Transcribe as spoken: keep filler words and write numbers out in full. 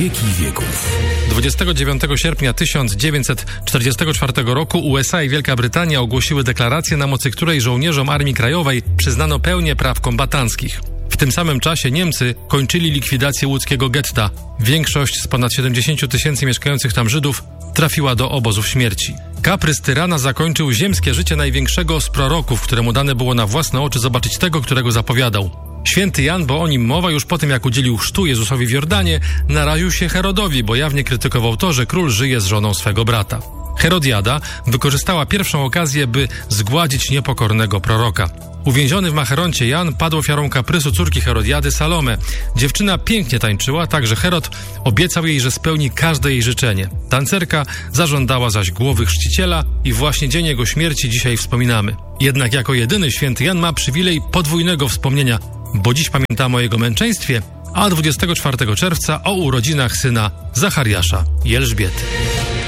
wieki wieków. dwudziestego dziewiątego sierpnia tysiąc dziewięćset czterdziestego czwartego roku U S A i Wielka Brytania ogłosiły deklarację, na mocy której żołnierzom Armii Krajowej przyznano pełnię praw kombatanckich. W tym samym czasie Niemcy kończyli likwidację łódzkiego getta. Większość z ponad siedemdziesięciu tysięcy mieszkających tam Żydów trafiła do obozów śmierci. Kaprys tyrana zakończył ziemskie życie największego z proroków, któremu dane było na własne oczy zobaczyć tego, którego zapowiadał. Święty Jan, bo o nim mowa, już po tym jak udzielił chrztu Jezusowi w Jordanie, naraził się Herodowi, bo jawnie krytykował to, że król żyje z żoną swego brata. Herodiada wykorzystała pierwszą okazję, by zgładzić niepokornego proroka. Uwięziony w Macheroncie Jan padł ofiarą kaprysu córki Herodiady, Salome. Dziewczyna pięknie tańczyła, tak że Herod obiecał jej, że spełni każde jej życzenie. Tancerka zażądała zaś głowy chrzciciela i właśnie dzień jego śmierci dzisiaj wspominamy. Jednak jako jedyny święty Jan ma przywilej podwójnego wspomnienia, bo dziś pamiętamy o jego męczeństwie, a dwudziestego czwartego czerwca o urodzinach syna Zachariasza i Elżbiety.